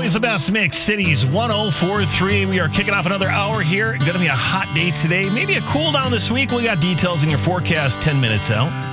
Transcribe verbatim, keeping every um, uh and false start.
is the best mix, Cities one oh four point three. We are kicking off another hour here. Going to be a hot day today. Maybe a cool down this week. We got details in your forecast ten minutes out.